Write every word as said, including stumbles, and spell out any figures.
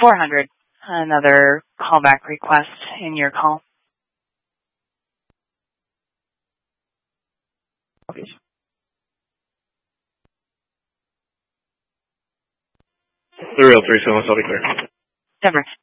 four hundred, another callback request in your call. Okay. three oh three, so I'll be clear. Denver.